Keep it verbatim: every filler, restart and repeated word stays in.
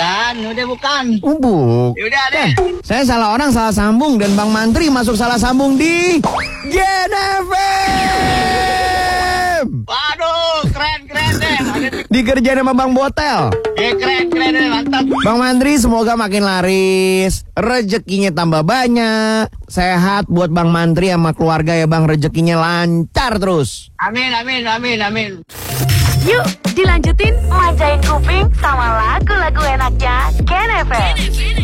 Bukan, udah bukan. Umbuk. Udah deh. Saya salah orang, salah sambung. Dan Bang Mantri masuk salah sambung di Gen F M. Waduh, keren keren deh. Dikerjain sama Bang Botel. Ya keren keren deh, mantap. Bang Mantri semoga makin laris, rezekinya tambah banyak, sehat buat Bang Mantri sama keluarga ya Bang, rezekinya lancar terus. Amin amin amin amin. Yuk dilanjutin manjain kuping sama lagu-lagu enaknya Gen F M.